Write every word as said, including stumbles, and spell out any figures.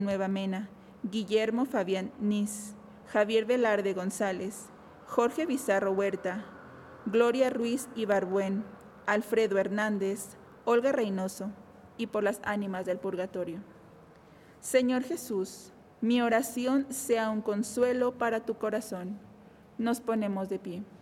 Nueva Mena, Guillermo Fabián Nis, Javier Velarde González, Jorge Bizarro Huerta, Gloria Ruiz Ibarbuen, Alfredo Hernández, Olga Reynoso, y por las ánimas del purgatorio. Señor Jesús, mi oración sea un consuelo para tu corazón. Nos ponemos de pie.